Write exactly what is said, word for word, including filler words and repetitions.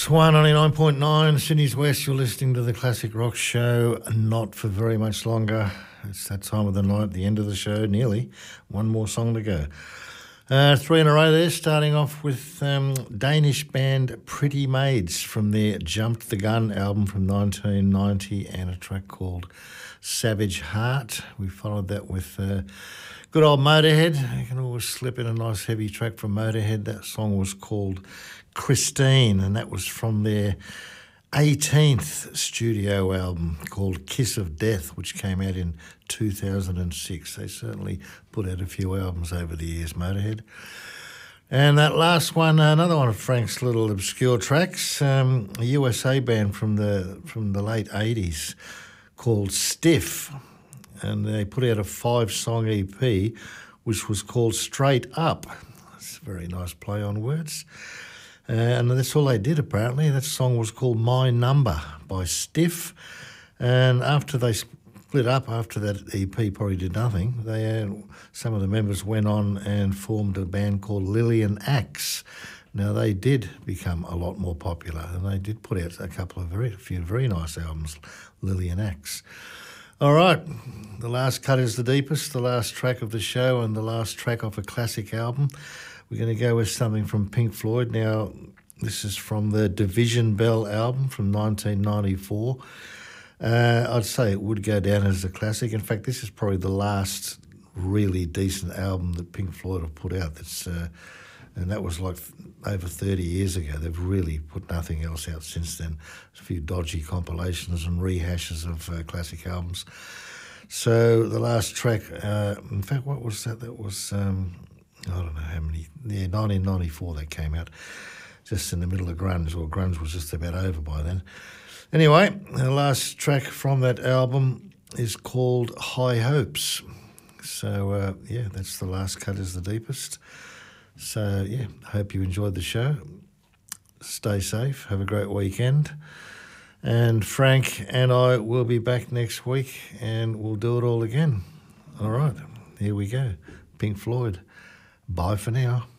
X one ninety-nine point nine, Sydney's West. You're listening to the Classic Rock Show. Not for very much longer. It's that time of the night, the end of the show, nearly. One more song to go. Uh, three in a row there, starting off with um, Danish band Pretty Maids from their Jumped the Gun album from nineteen ninety and a track called Savage Heart. We followed that with uh, good old Motorhead. You can always slip in a nice heavy track from Motorhead. That song was called Christine, and that was from their eighteenth studio album called Kiss of Death, which came out in two thousand six. They certainly put out a few albums over the years, Motorhead. And that last one, another one of Frank's little obscure tracks, um, a U S A band from the from the late eighties called Stiff, and they put out a five-song E P which was called Straight Up. It's a very nice play on words. Uh, and that's all they did, apparently. That song was called My Number by Stiff. And after they split up, after that E P probably did nothing, they uh, some of the members went on and formed a band called Lillian Axe. Now, they did become a lot more popular, and they did put out a couple of very, a few very nice albums, Lillian Axe. All right, the last cut is the deepest, the last track of the show and the last track off a classic album. We're going to go with something from Pink Floyd. Now, this is from the Division Bell album from nineteen ninety-four. Uh, I'd say it would go down as a classic. In fact, this is probably the last really decent album that Pink Floyd have put out. That's uh, and that was like over thirty years ago. They've really put nothing else out since then. A few dodgy compilations and rehashes of uh, classic albums. So the last track, uh, in fact, what was that? That was... Um, I don't know how many, yeah, nineteen ninety-four they came out, just in the middle of grunge, or grunge was just about over by then. Anyway, the last track from that album is called High Hopes. So, uh, yeah, that's the last cut is the deepest. So, yeah, hope you enjoyed the show. Stay safe, have a great weekend. And Frank and I will be back next week and we'll do it all again. All right, here we go. Pink Floyd. Bye for now.